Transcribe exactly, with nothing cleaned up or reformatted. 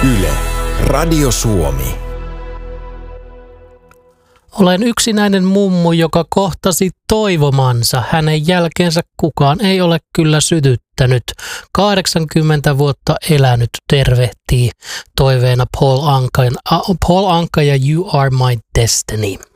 Yle, Radio Suomi. Olen yksinäinen mummu, joka kohtasi toivomansa. Hänen jälkeensä kukaan ei ole kyllä sytyttänyt. kahdeksankymmentä vuotta elänyt tervehtii toiveena Paul Anka, Paul Anka ja You Are My Destiny.